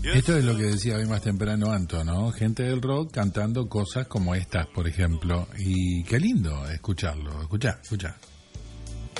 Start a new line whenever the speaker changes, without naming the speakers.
Esto es lo que decía hoy más temprano Anto, ¿no? Gente del rock cantando cosas como estas, por ejemplo. Y qué lindo escucharlo. Escuchá.